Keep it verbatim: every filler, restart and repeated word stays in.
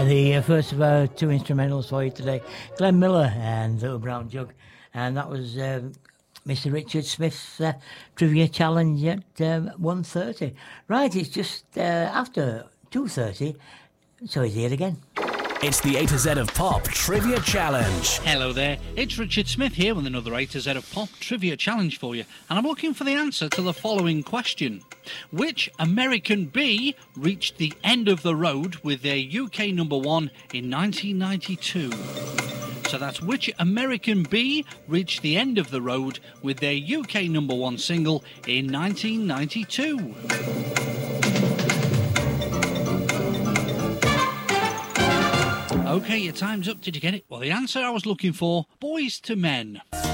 Yeah, the uh, first of our two instrumentals for you today, Glenn Miller and Little Brown Jug, and that was um, Mister Richard Smith's uh, Trivia Challenge at um, one thirty. Right, it's just uh, after two thirty, so he's here again. It's the A to Z of Pop Trivia Challenge. Hello there, it's Richard Smith here with another A to Z of Pop Trivia Challenge for you, and I'm looking for the answer to the following question. Which American bee reached the end of the road with their U K number one in nineteen ninety-two? So that's which American bee reached the end of the road with their U K number one single in nineteen ninety-two? OK, your time's up. Did you get it? Well, the answer I was looking for, Boys to Men.